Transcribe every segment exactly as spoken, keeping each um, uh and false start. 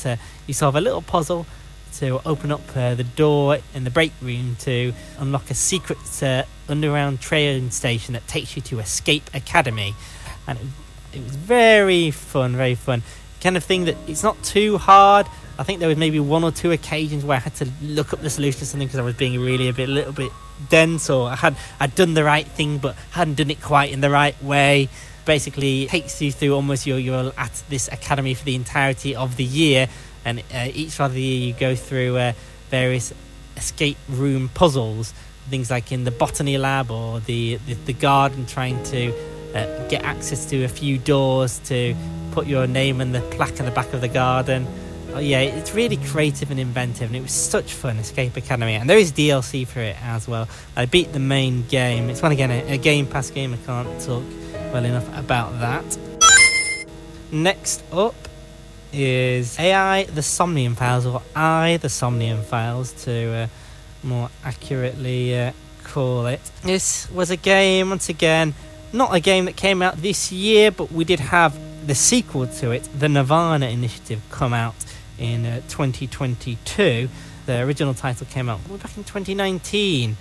uh, you solve a little puzzle to open up uh, the door in the break room to unlock a secret uh, underground train station that takes you to Escape Academy. And it, it was very fun, very fun. Kind of thing that it's not too hard. I think there was maybe one or two occasions where I had to look up the solution to something because I was being really a bit, a little bit dense, or I had I'd done the right thing but hadn't done it quite in the right way. Basically, it takes you through almost you're you're at this academy for the entirety of the year, and uh, each of the year you go through uh, various escape room puzzles, things like in the botany lab or the the, the garden, trying to uh, get access to a few doors to put your name and the plaque in the back of the garden. Oh, yeah, it's really creative and inventive, and it was such fun, Escape Academy. And there is D L C for it as well. I beat the main game. It's one again a, a Game Pass game. I can't talk well enough about that. Next up is A I the Somnium Files, or I the Somnium Files, to uh, more accurately uh, call it. This was a game, once again, not a game that came out this year, but we did have the sequel to it, the Nirvana Initiative, come out in uh, twenty twenty-two. The original title came out back in twenty nineteen.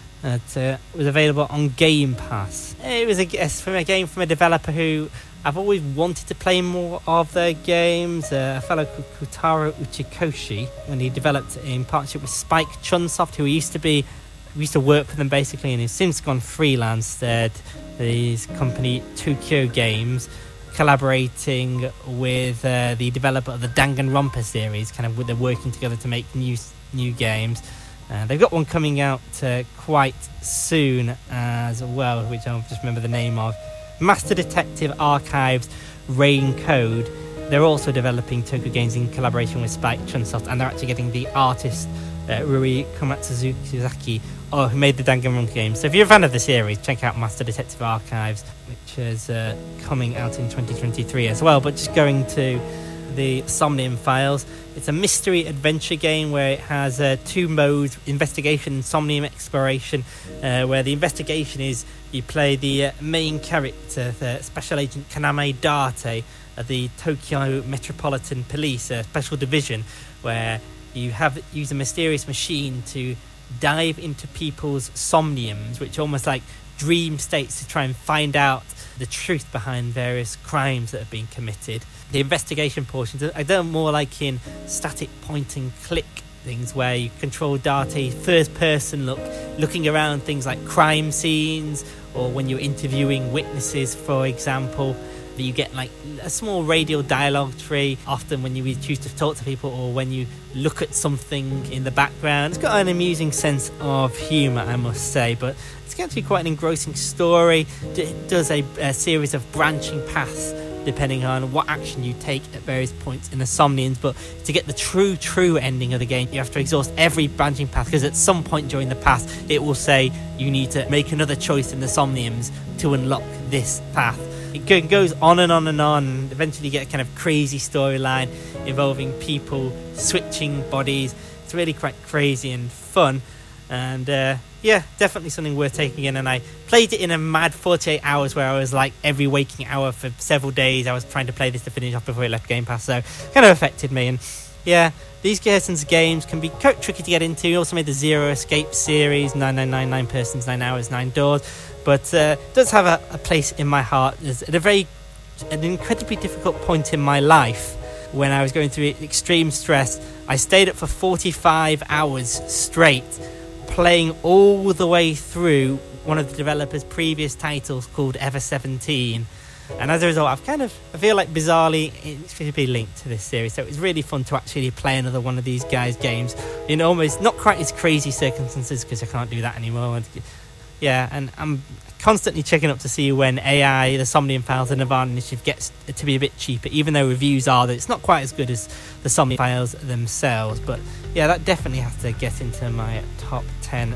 It uh, was available on Game Pass. It was a, from a game from a developer who I've always wanted to play more of their games. Uh, a fellow called Kotaro Uchikoshi, when he developed in partnership with Spike Chunsoft, who used to be, who used to work for them basically, and he's since gone freelance. At his company Tokyo Games, collaborating with uh, the developer of the Danganronpa series. Kind of, they're working together to make new new games. Uh, they've got one coming out uh, quite soon as well, which I'll just remember the name of. Master Detective Archives Rain Code. They're also developing Tokyo Games in collaboration with Spike Chunsoft, and they're actually getting the artist uh, Rui Komatsuzaki, oh, who made the Danganronpa games. So if you're a fan of the series, check out Master Detective Archives, which is uh, coming out in twenty twenty-three as well. But just going to the Somnium Files, it's a mystery adventure game where it has uh, two modes: investigation and Somnium exploration, uh, where the investigation is you play the uh, main character, the Special Agent Kaname Date of the Tokyo Metropolitan Police uh, Special Division, where you have use a mysterious machine to dive into people's somniums, which are almost like dream states, to try and find out the truth behind various crimes that have been committed. The investigation portions are done more like in static point and click things, where you control Date first person look, looking around things like crime scenes, or when you're interviewing witnesses, for example. You get like a small radio dialogue tree often when you choose to talk to people, or when you look at something in the background. It's got an amusing sense of humour, I must say, but it's going to be quite an engrossing story. It does a, a series of branching paths depending on what action you take at various points in the Somniums. But to get the true, true ending of the game, you have to exhaust every branching path, because at some point during the path, it will say you need to make another choice in the Somniums to unlock this path. It goes on and on and on, and eventually you get a kind of crazy storyline involving people switching bodies. It's really quite crazy and fun, and uh, yeah, definitely something worth taking in. And I played it in a mad forty-eight hours, where I was like every waking hour for several days I was trying to play this to finish off before it left Game Pass, so it kind of affected me. And yeah, these Gerson's games can be quite tricky to get into. He also made the Zero Escape series, nine nine nine, nine persons, nine hours, nine doors. But uh, it does have a, a place in my heart. It's at a very, an incredibly difficult point in my life, when I was going through extreme stress. I stayed up for forty-five hours straight, playing all the way through one of the developers' previous titles called Ever seventeen. And as a result, I've kind of, I feel like bizarrely, it's going to be linked to this series. So it was really fun to actually play another one of these guys' games in almost not quite as crazy circumstances, because I can't do that anymore. Yeah, and I'm constantly checking up to see when A I, the Somnium Files, and Nirvana Initiative gets to be a bit cheaper, even though reviews are that it's not quite as good as the Somnium Files themselves. But yeah, that definitely has to get into my top ten.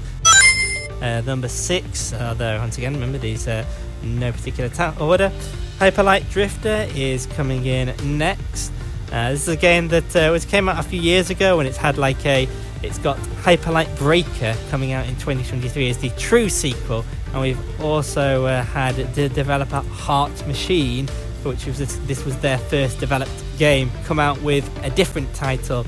Uh, number six, although once again, remember these uh, no particular ta- order. Hyperlight Drifter is coming in next. Uh, this is a game that uh, was came out a few years ago, and it's had like a It's got Hyperlight Breaker coming out in twenty twenty-three as the true sequel, and we've also uh, had the developer Heart Machine, for which was this, this was their first developed game, come out with a different title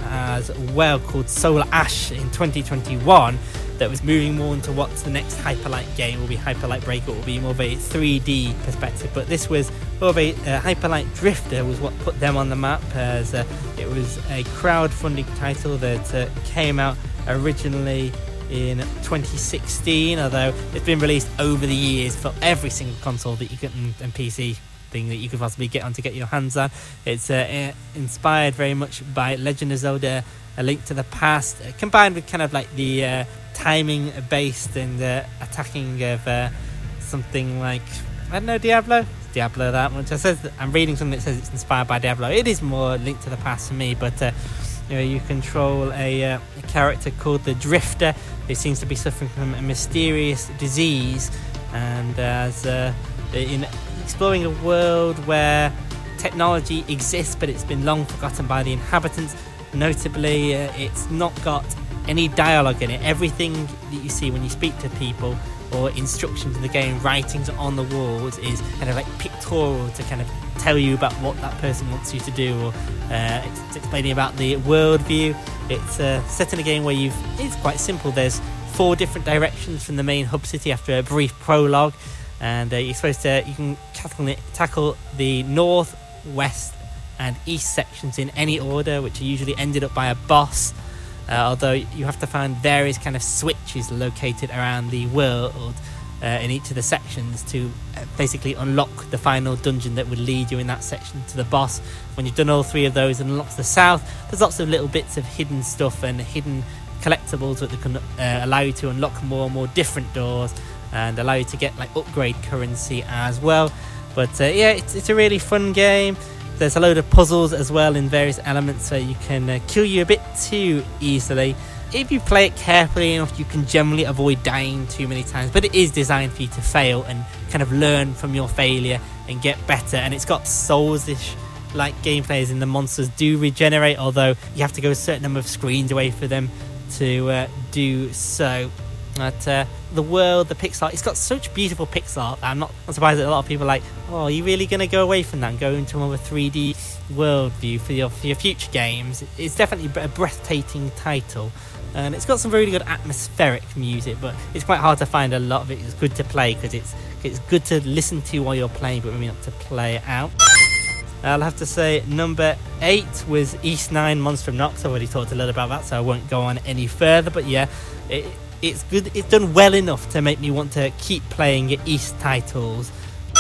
as well called Solar Ash in twenty twenty-one that was moving more into what's the next Hyperlight game will be. Hyperlight Breaker will be more of a three D perspective, but this was more of a uh, Hyperlight Drifter was what put them on the map, as uh, it was a crowdfunding title that uh, came out originally in twenty sixteen, although it's been released over the years for every single console that you can and P C thing that you could possibly get on to get your hands on. It's uh, inspired very much by Legend of Zelda: A Link to the Past, uh, combined with kind of like the uh, timing based and uh, attacking of uh, something like, I don't know, Diablo. Diablo that much. I says that I'm reading something that says it's inspired by Diablo. It is more Link to the Past for me, but uh, you know, you control a, uh, a character called the Drifter who seems to be suffering from a mysterious disease, and as uh, in exploring a world where technology exists but it's been long forgotten by the inhabitants. Notably, uh, it's not got any dialogue in it. Everything that you see when you speak to people or instructions in the game, writings on the walls, is kind of like pictorial to kind of tell you about what that person wants you to do, or uh, it's explaining about the worldview. It's uh, set in a game where you've it's quite simple. There's four different directions from the main hub city after a brief prologue, and uh, you're supposed to you can tackle, tackle the north, west and east sections in any order, which are usually ended up by a boss, uh, although you have to find various kind of switches located around the world uh, in each of the sections to uh, basically unlock the final dungeon that would lead you in that section to the boss. When you've done all three of those and unlocked the south, there's lots of little bits of hidden stuff and hidden collectibles that can uh, allow you to unlock more and more different doors and allow you to get like upgrade currency as well. But uh, yeah, it's, it's a really fun game. There's a load of puzzles as well in various elements, so you can uh, kill you a bit too easily. If you play it carefully enough, you can generally avoid dying too many times, but it is designed for you to fail and kind of learn from your failure and get better. And it's got Souls-ish like gameplays, and the monsters do regenerate, although you have to go a certain number of screens away for them to uh, do so. But uh, the world, the pixel art, it's got such beautiful pixel art. I'm not I'm surprised that a lot of people are like, oh, are you really going to go away from that and go into more of a three D world view for your, for your future games? It's definitely a breathtaking title, and it's got some really good atmospheric music, but it's quite hard to find a lot of it. It's good to play because it's, it's good to listen to while you're playing, but maybe not to play it out. I'll have to say number eight was Ys nine Monstrum Nox. I've already talked a little about that, so I won't go on any further, but yeah, it, it's good. It's done well enough to make me want to keep playing Ys titles.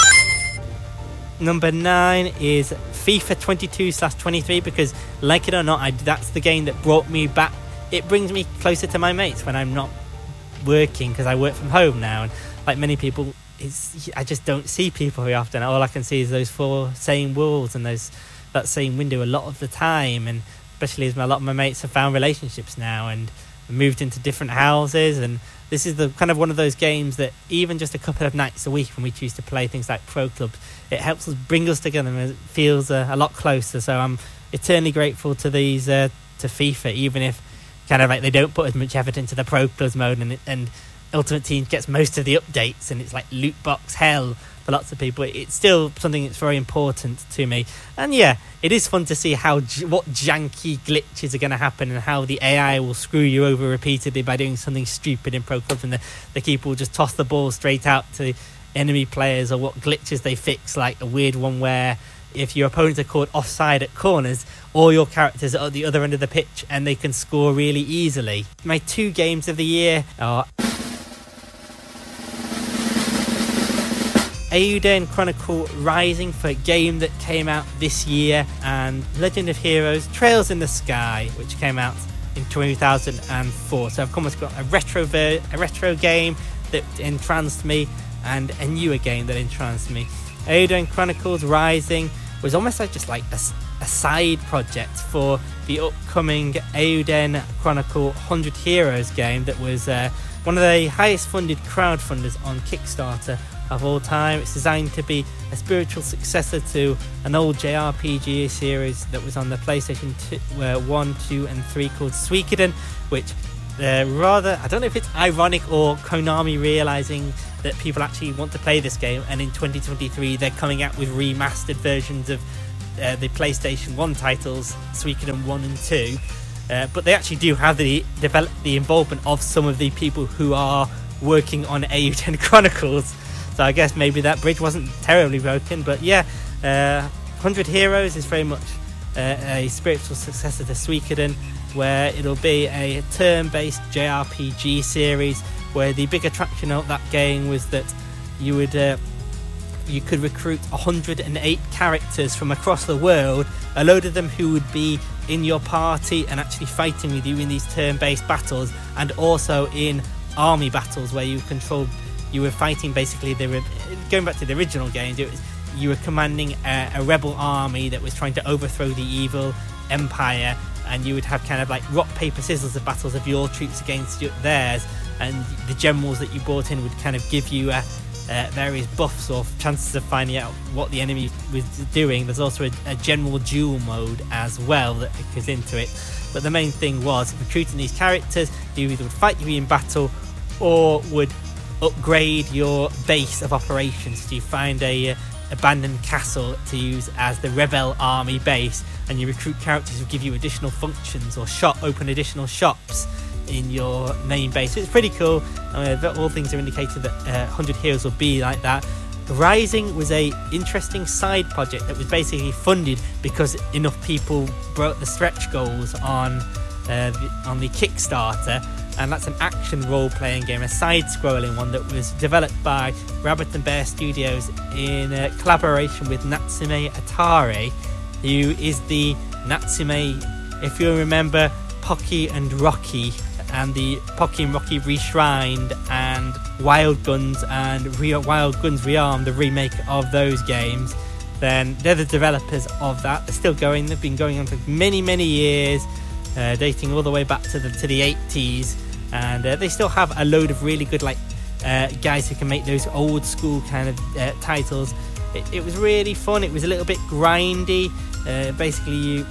Number nine is FIFA twenty-two slash twenty-three, because like it or not, I, that's the game that brought me back. It brings me closer to my mates when I'm not working, because I work from home now, and like many people, it's, I just don't see people very often. All I can see is those four same walls and those that same window a lot of the time, and especially as a lot of my mates have found relationships now and moved into different houses, and this is the kind of one of those games that even just a couple of nights a week when we choose to play things like Pro Clubs, it helps us bring us together and it feels uh, a lot closer. So I'm eternally grateful to these uh, to FIFA, even if kind of like they don't put as much effort into the Pro Clubs mode, and and Ultimate Team gets most of the updates and it's like loot box hell for lots of people. It's still something that's very important to me, and yeah, it is fun to see how what janky glitches are going to happen and how the A I will screw you over repeatedly by doing something stupid in Pro Clubs, and the, the keeper will just toss the ball straight out to enemy players, or what glitches they fix, like a weird one where if your opponents are caught offside at corners, all your characters are at the other end of the pitch and they can score really easily. My two games of the year are Eiyuden Chronicle Rising, for a game that came out this year, and Legend of Heroes Trails in the Sky, which came out in two thousand four. So I've almost got a retro ver- a retro game that entranced me and a newer game that entranced me. Eiyuden Chronicles Rising was almost like just like a, a side project for the upcoming Eiyuden Chronicle one hundred Heroes game that was uh, one of the highest funded crowdfunders on Kickstarter of all time. It's designed to be a spiritual successor to an old J R P G series that was on the PlayStation two, uh, one, two and three called Suikoden, which uh, rather, I don't know if it's ironic or Konami realising that people actually want to play this game, and in twenty twenty-three they're coming out with remastered versions of uh, the PlayStation one titles, Suikoden one and two, uh, but they actually do have the develop the involvement of some of the people who are working on A U ten Chronicles. So I guess maybe that bridge wasn't terribly broken, but yeah, uh, one hundred Heroes is very much uh, a spiritual successor to Suikoden, where it'll be a turn-based J R P G series, where the big attraction of that game was that you would uh, you could recruit one hundred eight characters from across the world, a load of them who would be in your party and actually fighting with you in these turn-based battles, and also in army battles where you controlled you were fighting basically the going back to the original games, it was you were commanding a, a rebel army that was trying to overthrow the evil empire, and you would have kind of like rock paper scissors of battles of your troops against your, theirs, and the generals that you brought in would kind of give you uh, uh, various buffs or chances of finding out what the enemy was doing. There's also a, a general duel mode as well that goes into it, but the main thing was recruiting these characters who either would fight you in battle or would upgrade your base of operations. So you find a uh, abandoned castle to use as the rebel army base, and you recruit characters who give you additional functions or shop open additional shops in your main base. So it's pretty cool. I mean, all things are indicated that uh, one hundred Heroes will be like that. Rising was a interesting side project that was basically funded because enough people broke the stretch goals on uh, the, on the Kickstarter, and that's an action role-playing game, a side-scrolling one that was developed by Rabbit and Bear Studios in uh, collaboration with Natsume Atari, who is the Natsume, if you remember, Pocky and Rocky, and the Pocky and Rocky Reshrined, and Wild Guns and Re- Wild Guns Rearmed, the remake of those games. Then they're the developers of that. They're still going. They've been going on for many, many years, uh, dating all the way back to the to the eighties, and uh, they still have a load of really good like uh, guys who can make those old school kind of uh, titles. It, it was really fun. It was a little bit grindy. Uh, basically, you.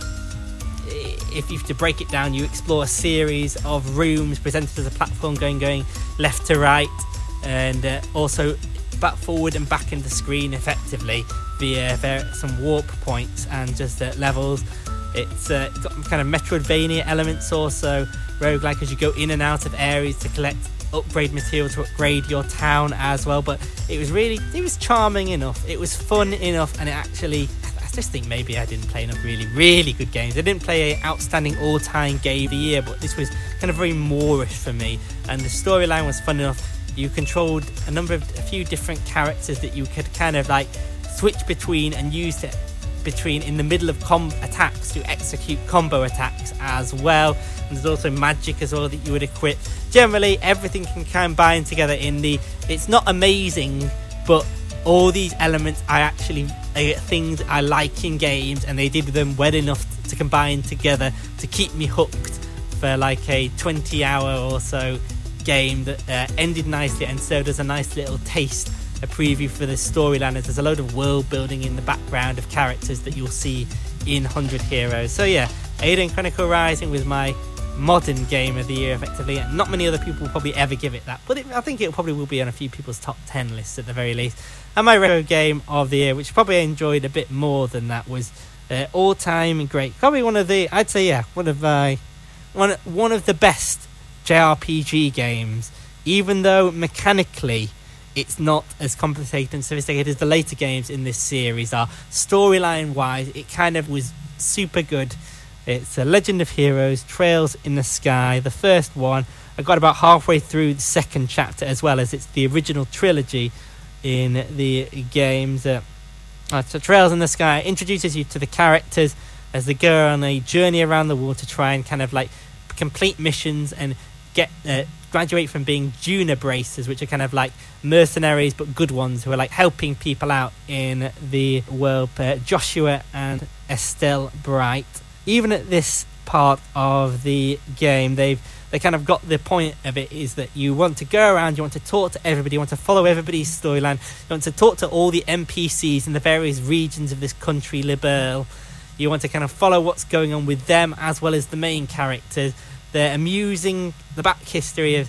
If you have to break it down, you explore a series of rooms presented as a platform going going left to right, and uh, also back forward and back in the screen effectively via ver- some warp points and just uh, levels. It's uh, got kind of Metroidvania elements, also roguelike, as you go in and out of areas to collect upgrade material to upgrade your town as well. But it was really, it was charming enough, it was fun enough, and it actually, I just think maybe I didn't play enough really, really good games. I didn't play an outstanding all-time game of the year, but this was kind of very Moorish for me, and the storyline was fun enough. You controlled a number of, a few different characters that you could kind of like switch between and use it between in the middle of com attacks to execute combo attacks as well. And there's also magic as well that you would equip. Generally, everything can combine together in the, it's not amazing, but all these elements are actually uh, things I like in games, and they did them well enough to combine together to keep me hooked for like a twenty hour or so game that uh, ended nicely and served as a nice little taste, a preview for the storyline, as there's a load of world building in the background of characters that you'll see in one hundred Heroes. So yeah, A U ten Chronicle Rising was my modern game of the year effectively, and not many other people will probably ever give it that, but it, I think it probably will be on a few people's top ten lists at the very least. And my retro game of the year, which probably I enjoyed a bit more than that, was uh, all time great, probably one of the, I'd say yeah, one of my one one of the best J R P G games, even though mechanically it's not as complicated and sophisticated as the later games in this series are. Storyline wise, it kind of was super good. It's a Legend of Heroes, Trails in the Sky, the first one. I got about halfway through the second chapter, as well as it's the original trilogy in the games. Uh, uh, so Trails in the Sky introduces you to the characters as they go on a journey around the world to try and kind of like complete missions and get uh, graduate from being Juna Bracers, which are kind of like mercenaries but good ones who are like helping people out in the world. Uh, Joshua and Estelle Bright. Even at this part of the game, they've they kind of got the point of it is that you want to go around, you want to talk to everybody, you want to follow everybody's storyline, you want to talk to all the N P Cs in the various regions of this country, Liberl. You want to kind of follow what's going on with them as well as the main characters. They're amusing, the back history of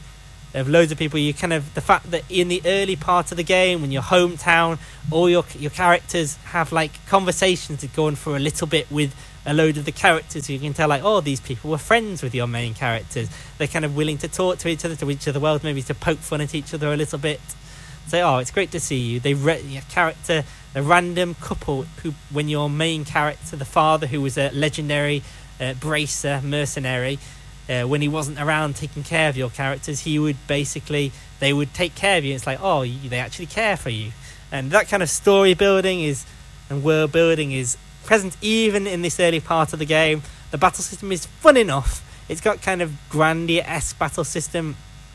of loads of people. You kind of, the fact that in the early part of the game, when your hometown, all your your characters have like conversations going for a little bit with a load of the characters. You can tell like, oh, these people were friends with your main characters. They're kind of willing to talk to each other, to each other world, maybe to poke fun at each other a little bit. Say, oh, it's great to see you. They re- your character, the random couple who, when your main character, the father who was a legendary uh, bracer mercenary, uh, when he wasn't around taking care of your characters, he would basically, they would take care of you. It's like, oh, you, they actually care for you. And that kind of story building is, and world building is present even in this early part of the game. The battle system is fun enough. It's got kind of Grandia-esque battle system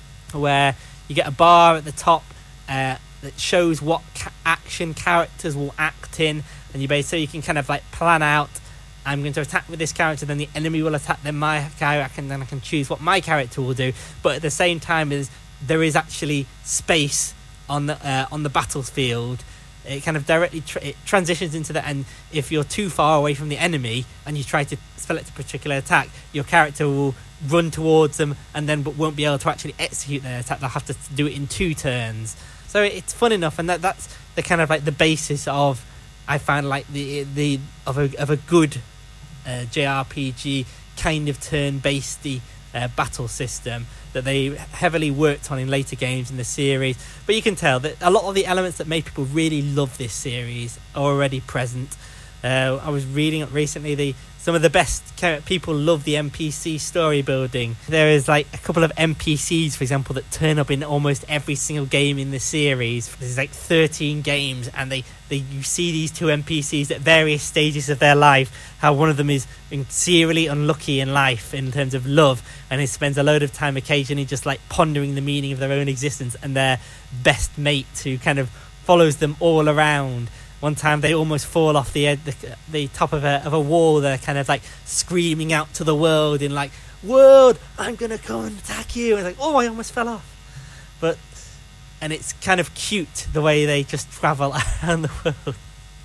where you get a bar at the top uh, that shows what ca- action characters will act in, and you basically, so you can kind of like plan out, I'm going to attack with this character, then the enemy will attack, then my character, and then I can choose what my character will do. But at the same time, is there is actually space on the uh, on the battlefield. It kind of directly tra- it transitions into that, and if you're too far away from the enemy and you try to select a particular attack, your character will run towards them and then but won't be able to actually execute their attack. They'll have to do it in two turns. So it's fun enough, and that that's the kind of like the basis of, I find, like the the of a of a good uh, J R P G kind of turn-based uh, battle system that they heavily worked on in later games in the series. But you can tell that a lot of the elements that made people really love this series are already present. Uh, I was reading recently the some of the best people love the N P C story building. There is like a couple of N P Cs, for example, that turn up in almost every single game in the series. There's like thirteen games, and they, they you see these two N P Cs at various stages of their life. How one of them is serially unlucky in life in terms of love, and he spends a load of time occasionally just like pondering the meaning of their own existence, and their best mate who kind of follows them all around. One time they almost fall off the, ed- the the top of a of a wall. They're kind of like screaming out to the world in like, "World, I'm gonna come and attack you!" And it's like, "Oh, I almost fell off." But and it's kind of cute the way they just travel around the world,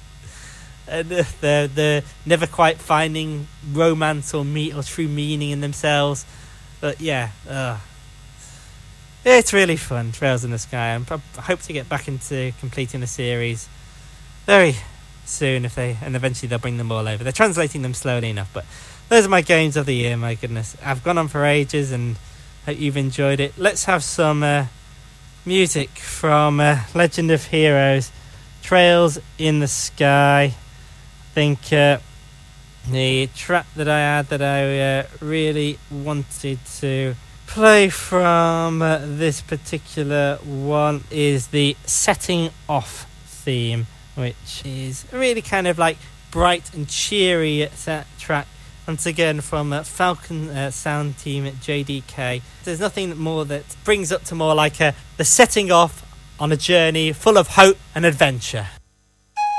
and they're they're never quite finding romance or meat or true meaning in themselves. But yeah, uh, it's really fun. Trails in the Sky. I'm, I hope to get back into completing the series very soon, if they and eventually they'll bring them all over. They're translating them slowly enough, but those are my games of the year. My goodness, I've gone on for ages, and hope you've enjoyed it. Let's have some uh, music from uh, Legend of Heroes, Trails in the Sky. I think uh, the track that I had that I uh, really wanted to play from uh, this particular one is the Setting Off theme, which is really kind of like bright and cheery set track, once again from uh, Falcon uh, sound team at J D K. There's nothing more that brings up to more like a, the setting off on a journey full of hope and adventure.